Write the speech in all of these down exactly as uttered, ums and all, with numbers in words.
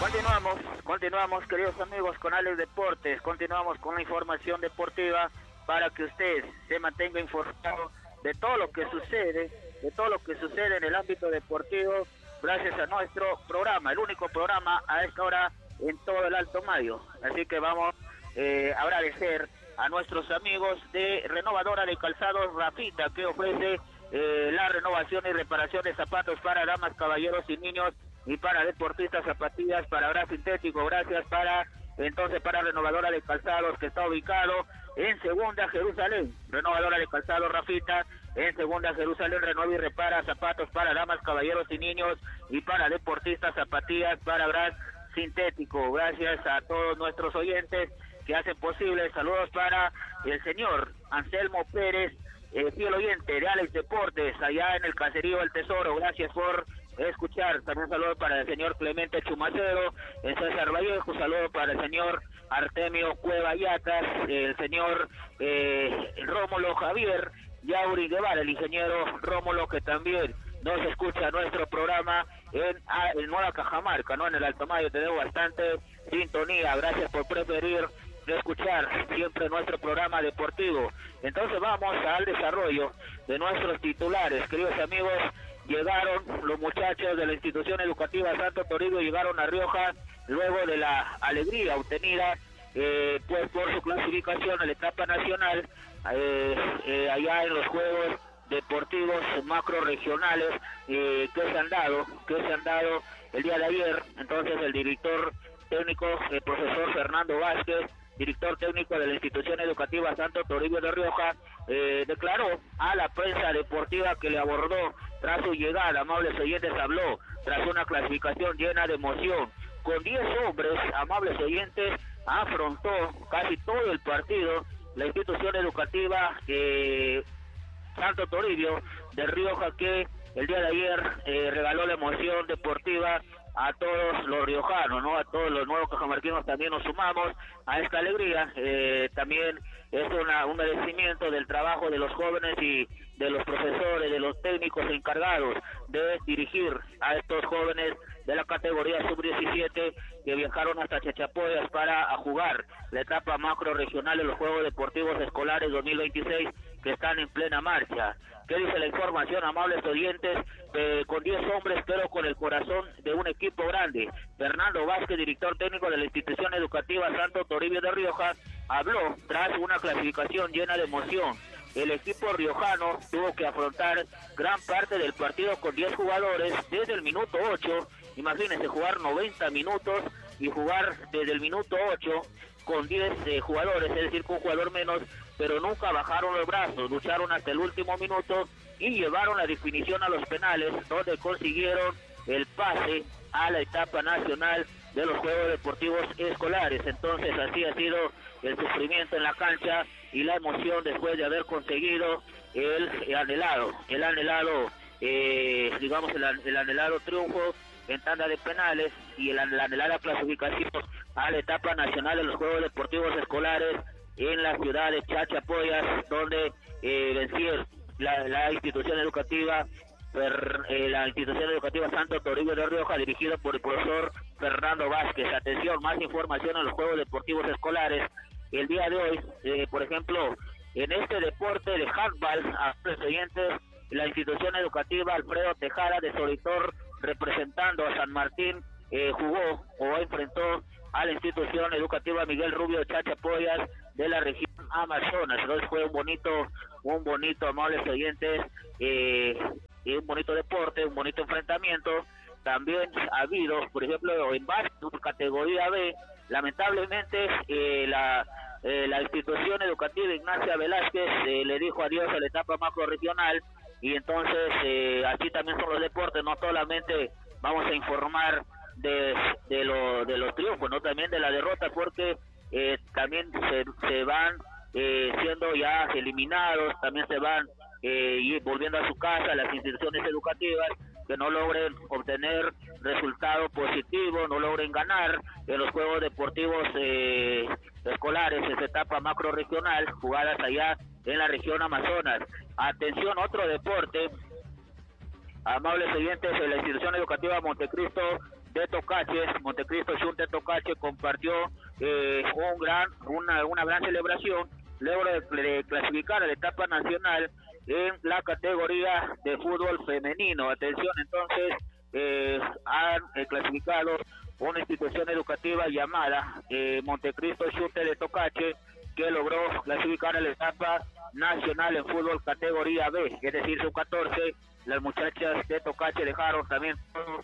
Continuamos, continuamos queridos amigos con Alex Deportes, continuamos con la información deportiva para que usted se mantenga informado de todo lo que sucede, de todo lo que sucede en el ámbito deportivo, gracias a nuestro programa, el único programa a esta hora en todo el Alto Mayo. Así que vamos eh, a agradecer a nuestros amigos de Renovadora de Calzados Rafita, que ofrece eh, la renovación y reparación de zapatos para damas, caballeros y niños, y para deportistas, zapatillas para bra sintético. Gracias para entonces para Renovadora de Calzados, que está ubicado en Segunda Jerusalén. Renovadora de Calzados Rafita en Segunda Jerusalén renueva y repara zapatos para damas, caballeros y niños, y para deportistas, zapatillas para bra sintético. Gracias a todos nuestros oyentes que hacen posible. Saludos para el señor Anselmo Pérez, eh, fiel oyente de Alex Deportes, allá en el caserío El Tesoro. Gracias por escuchar. También saludo para el señor Clemente Chumacero, el César Vallejo, saludo para el señor Artemio Cueva Yatas, el señor eh, Rómulo Javier Yauri Guevara, el ingeniero Rómulo, que también nos escucha nuestro programa en, en Nueva Cajamarca, ¿no? En el Alto Mayo tenemos bastante sintonía. Gracias por preferir escuchar siempre nuestro programa deportivo. Entonces vamos al desarrollo de nuestros titulares, queridos amigos. Llegaron los muchachos de la institución educativa Santo Toribio, llegaron a Rioja luego de la alegría obtenida eh, pues por su clasificación a la etapa nacional eh, eh, allá en los Juegos Deportivos Macro Regionales eh, que se han dado, que se han dado el día de ayer. Entonces el director técnico, el profesor Fernando Vázquez, director técnico de la institución educativa Santo Toribio de Rioja, eh, declaró a la prensa deportiva que le abordó tras su llegada, amables oyentes, habló tras una clasificación llena de emoción. Con diez hombres, amables oyentes, afrontó casi todo el partido la institución educativa eh, Santo Toribio de Rioja, que el día de ayer eh, regaló la emoción deportiva a todos los riojanos, ¿no? A todos los nuevos cajamarquinos también nos sumamos a esta alegría. Eh, también es una, un merecimiento del trabajo de los jóvenes y de los profesores, de los técnicos encargados de dirigir a estos jóvenes de la categoría sub diecisiete que viajaron hasta Chachapoyas para a jugar la etapa macro regional de los Juegos Deportivos Escolares dos mil veintiséis, que están en plena marcha. ¿Qué dice la información, amables oyentes? Eh, con diez hombres, pero con el corazón de un equipo grande. Fernando Vázquez, director técnico de la institución educativa Santo Toribio de Rioja, habló tras una clasificación llena de emoción. El equipo riojano tuvo que afrontar gran parte del partido con diez jugadores desde el minuto ocho. Imagínense jugar noventa minutos y jugar desde el minuto ocho con diez eh, jugadores, es decir, con un jugador menos, pero nunca bajaron los brazos, lucharon hasta el último minuto y llevaron la definición a los penales, donde consiguieron el pase a la etapa nacional de los Juegos Deportivos Escolares. Entonces así ha sido el sufrimiento en la cancha y la emoción después de haber conseguido el, el anhelado, el anhelado, eh, digamos, el, el anhelado triunfo en tanda de penales y la, la anhelada clasificación a la etapa nacional de los Juegos Deportivos Escolares en la ciudad de Chachapoyas, donde eh, vencieron la, la institución educativa per, eh, la institución educativa Santo Toribio de Rioja, dirigido por el profesor Fernando Vázquez. Atención, más información en los Juegos Deportivos Escolares. El día de hoy, eh, por ejemplo, en este deporte de handball, a los oyentes, la institución educativa Alfredo Tejada de Solitor, representando a San Martín, eh, jugó o enfrentó a la institución educativa Miguel Rubio Chachapoyas de la región Amazonas. Entonces fue un bonito, un bonito, amables oyentes, eh, y un bonito deporte, un bonito enfrentamiento. También ha habido, por ejemplo, en básquet, categoría B, lamentablemente eh, la eh, la institución educativa Ignacia Velázquez eh, le dijo adiós a la etapa macro regional, y entonces eh, así también son los deportes, no solamente vamos a informar de, de, lo, de los triunfos, no también de la derrota, porque eh, también se, se van eh, siendo ya eliminados, también se van eh, y volviendo a su casa las instituciones educativas que no logren obtener resultados positivos, no logren ganar en los Juegos Deportivos eh, Escolares, esa etapa macro regional, jugadas allá en la región Amazonas. Atención, otro deporte, amables oyentes, de la institución educativa Montecristo de Tocache. Montecristo Shunte de Tocache compartió eh, un gran, una, una gran celebración luego de, de clasificar a la etapa nacional en la categoría de fútbol femenino. Atención, entonces, eh, han eh, clasificado una institución educativa llamada eh, Montecristo Shunte de Tocache, que logró clasificar a la etapa nacional en fútbol categoría B, es decir, sub catorce. Las muchachas de Tocache dejaron también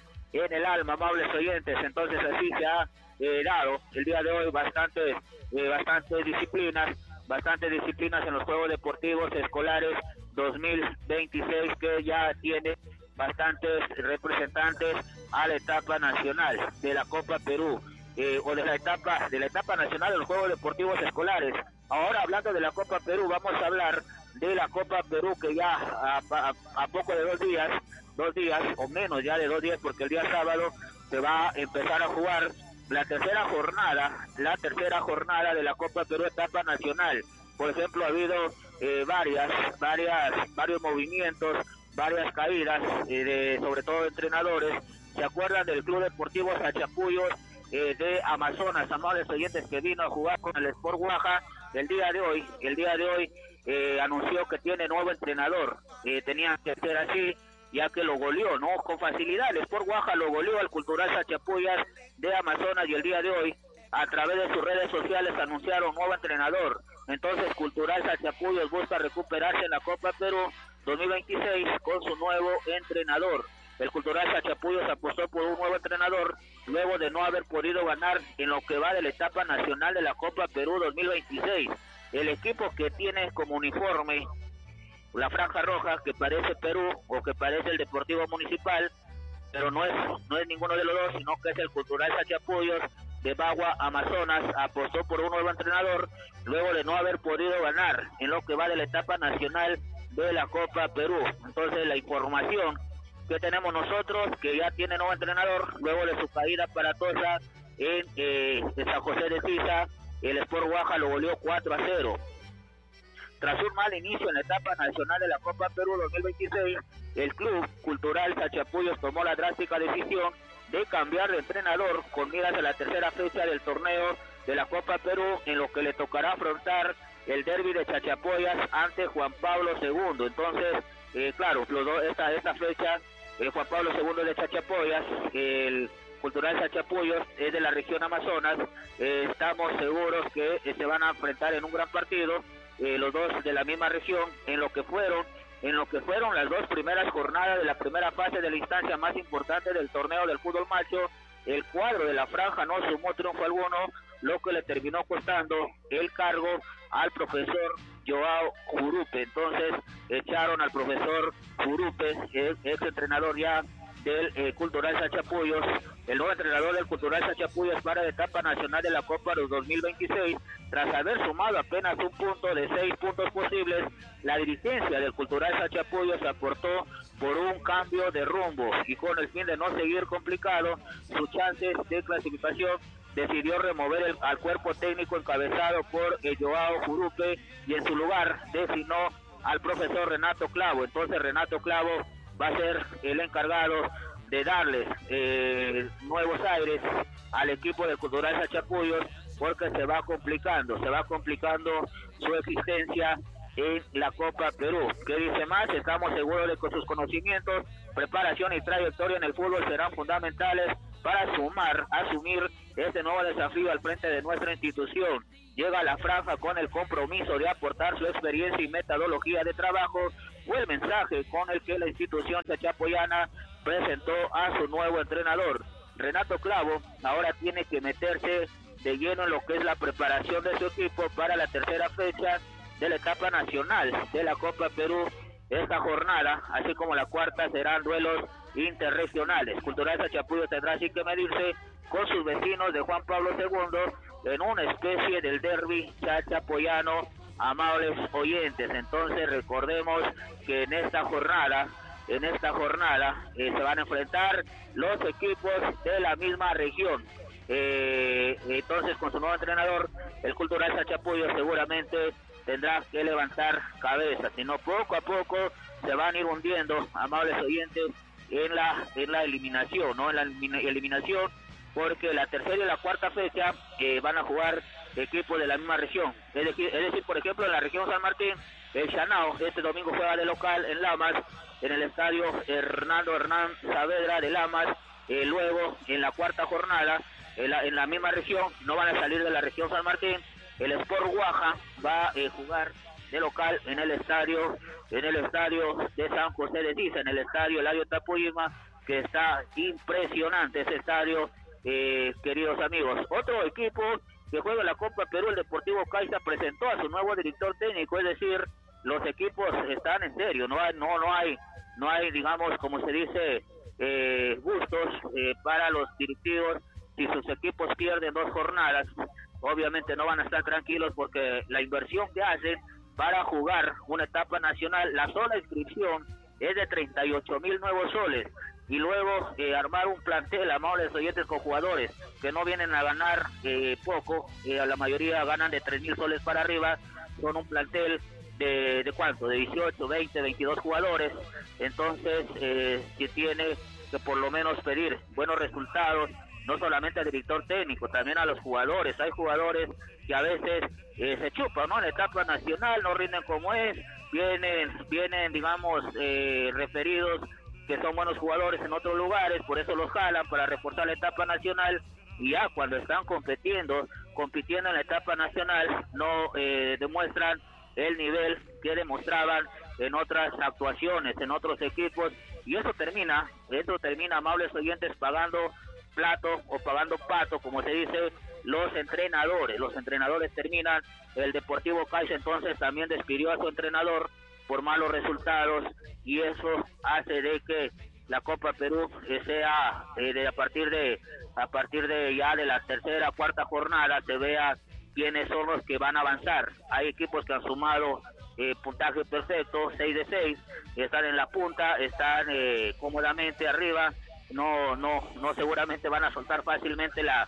en el alma, amables oyentes. Entonces así se ha eh, dado el día de hoy bastantes, eh, bastantes disciplinas, bastantes disciplinas en los Juegos Deportivos Escolares dos mil veintiséis, que ya tiene bastantes representantes a la etapa nacional de la Copa Perú. Eh, o de la etapa de la etapa nacional de los Juegos Deportivos Escolares. Ahora, hablando de la Copa Perú, vamos a hablar de la Copa Perú, que ya a, a, a poco de dos días, dos días o menos ya de dos días, porque el día sábado se va a empezar a jugar la tercera jornada, la tercera jornada de la Copa Perú etapa nacional. Por ejemplo, ha habido eh, varias, varias, varios movimientos, varias caídas, eh, de, sobre todo de entrenadores. ¿Se acuerdan del Club Deportivo Sachapuyos Eh, de Amazonas, amables oyentes, que vino a jugar con el Sport Guaja? El día de hoy, el día de hoy eh, anunció que tiene nuevo entrenador? Eh, tenía que ser así, ya que lo goleó, ¿no? Con facilidad, el Sport Guaja lo goleó al Cultural Sachapuyas de Amazonas, y el día de hoy, a través de sus redes sociales, anunciaron nuevo entrenador. Entonces, Cultural Sachapuyas busca recuperarse en la Copa Perú dos mil veintiséis con su nuevo entrenador. El Cultural Sachapuyos apostó por un nuevo entrenador luego de no haber podido ganar en lo que va de la etapa nacional de la Copa Perú dos mil veintiséis. El equipo que tiene como uniforme la franja roja, que parece Perú o que parece el Deportivo Municipal, pero no es no es ninguno de los dos, sino que es el Cultural Sachapuyos de Bagua, Amazonas, apostó por un nuevo entrenador luego de no haber podido ganar en lo que va de la etapa nacional de la Copa Perú. Entonces, la información que tenemos nosotros, que ya tiene nuevo entrenador luego de su caída aparatosa en, eh, en San José de Siza, el Sport Guaja lo goleó cuatro a cero. Tras un mal inicio en la etapa nacional de la Copa Perú dos mil veintiséis, el Club Cultural Sachapuyos tomó la drástica decisión de cambiar de entrenador con miras a la tercera fecha del torneo de la Copa Perú, en lo que le tocará afrontar el derbi de Chachapoyas ante Juan Pablo segundo. Entonces, eh, claro, los dos, esta, esta fecha, eh, Juan Pablo segundo de Chachapoyas, el Cultural Sachapuyos es de la región Amazonas. Eh, estamos seguros que eh, se van a enfrentar en un gran partido, eh, los dos de la misma región, en lo que fueron en lo que fueron las dos primeras jornadas de la primera fase de la instancia más importante del torneo del fútbol macho. El cuadro de la franja no sumó triunfo alguno, lo que le terminó costando el cargo al profesor Joao Jurupe. Entonces echaron al profesor Jurupe, el ex entrenador ya del eh, Cultural Sachapuyos, el nuevo entrenador del Cultural Sachapuyos para la etapa nacional de la Copa dos mil veintiséis. Tras haber sumado apenas un punto de seis puntos posibles, la dirigencia del Cultural Sachapuyos aportó por un cambio de rumbo, y con el fin de no seguir complicado sus chances de clasificación, decidió remover el, al cuerpo técnico encabezado por eh, Joao Jurupe, y en su lugar designó al profesor Renato Clavo. Entonces Renato Clavo va a ser el encargado de darles eh, nuevos aires al equipo del Cultural Sachapuyos, porque se va complicando, se va complicando su existencia en la Copa Perú. ¿Qué dice más? Estamos seguros de que sus conocimientos, preparación y trayectoria en el fútbol serán fundamentales para sumar, asumir este nuevo desafío al frente de nuestra institución. Llega a la franja con el compromiso de aportar su experiencia y metodología de trabajo, fue el mensaje con el que la institución chachapoyana presentó a su nuevo entrenador. Renato Clavo ahora tiene que meterse de lleno en lo que es la preparación de su equipo para la tercera fecha de la etapa nacional de la Copa Perú. Esta jornada, así como la cuarta, serán duelos interregionales. Cultural Sachapuyos tendrá así que medirse con sus vecinos de Juan Pablo segundo en una especie del derbi chachapoyano, amables oyentes. Entonces recordemos que en esta jornada, en esta jornada eh, se van a enfrentar los equipos de la misma región. Eh, entonces, con su nuevo entrenador, el Cultural Sachapuyos seguramente tendrá que levantar cabeza, si no poco a poco se van a ir hundiendo, amables oyentes, en la en la eliminación, ¿no? En la eliminación, porque la tercera y la cuarta fecha eh, van a jugar equipos de la misma región. Es decir, es decir, por ejemplo, en la región San Martín, el Chanao este domingo juega de local en Lamas, en el estadio Hernando Hernán Saavedra de Lamas. Eh, luego, en la cuarta jornada, en la, en la misma región, no van a salir de la región San Martín, el Sport Guaja va a eh, jugar de local en el estadio en el estadio de San José de Tiza, en el estadio Eladio Tapuyima, que está impresionante ese estadio, eh, queridos amigos. Otro equipo que juega en la Copa Perú, el Deportivo Caixa, presentó a su nuevo director técnico, es decir, los equipos están en serio, no hay, no, no hay, no hay, digamos, como se dice, eh, gustos eh, para los directivos. Si sus equipos pierden dos jornadas, obviamente no van a estar tranquilos, porque la inversión que hacen para jugar una etapa nacional, la sola inscripción es de treinta y ocho mil nuevos soles, y luego eh, armar un plantel, amables oyentes, con jugadores que no vienen a ganar eh, poco, eh, a la mayoría ganan de tres mil soles para arriba, son un plantel de, de cuánto, de dieciocho, veinte, veintidós jugadores. Entonces eh, que tiene que por lo menos pedir buenos resultados, no solamente al director técnico, también a los jugadores. Hay jugadores que a veces eh, se chupan, ¿no? En la etapa nacional no rinden como es, vienen, vienen digamos, eh, referidos que son buenos jugadores en otros lugares, por eso los jalan para reforzar la etapa nacional, y ya cuando están compitiendo, compitiendo en la etapa nacional, no eh, demuestran el nivel que demostraban en otras actuaciones, en otros equipos, y eso termina, eso termina, amables oyentes, pagando plato o pagando pato, como se dice, los entrenadores. Los entrenadores terminan. El Deportivo Caixa entonces también despidió a su entrenador por malos resultados, y eso hace de que la Copa Perú eh, sea eh, de a partir de a partir de ya de la tercera cuarta jornada se vea quiénes son los que van a avanzar. Hay equipos que han sumado eh, puntaje perfecto, seis de seis, están en la punta, están eh, cómodamente arriba. No, no, no seguramente van a soltar fácilmente la,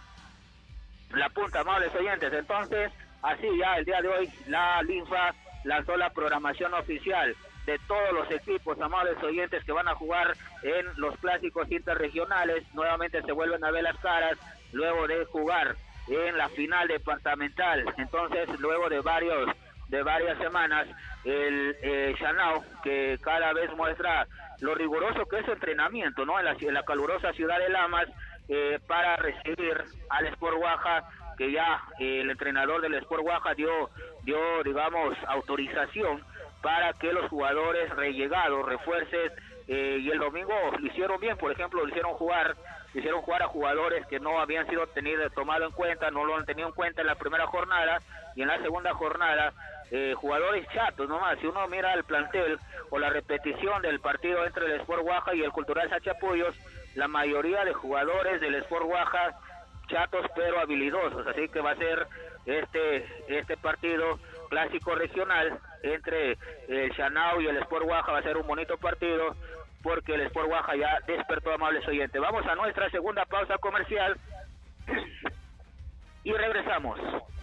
la punta, amables oyentes. Entonces, así ya el día de hoy, la Linfa lanzó la programación oficial de todos los equipos, amables oyentes, que van a jugar en los clásicos interregionales. Nuevamente se vuelven a ver las caras luego de jugar en la final departamental. Entonces, luego de varios de varias semanas, el eh, Chanao, que cada vez muestra lo riguroso que es su entrenamiento, ¿no? En la, en la calurosa ciudad de Lamas, eh, para recibir al Sport Guaja, que ya eh, el entrenador del Sport Guaja dio, dio, digamos, autorización para que los jugadores rellegados, refuerces, eh, y el domingo lo hicieron bien. Por ejemplo, lo hicieron jugar, lo hicieron jugar a jugadores que no habían sido tenidos, tomado en cuenta, no lo han tenido en cuenta en la primera jornada, y en la segunda jornada, eh, jugadores chatos nomás. Si uno mira el plantel o la repetición del partido entre el Sport Guaja y el Cultural Sachapuyos, la mayoría de jugadores del Sport Guaja chatos pero habilidosos, así que va a ser este este partido clásico regional entre el Chanao y el Sport Guaja, va a ser un bonito partido, porque el Sport Guaja ya despertó, amables oyentes. Vamos a nuestra segunda pausa comercial y regresamos.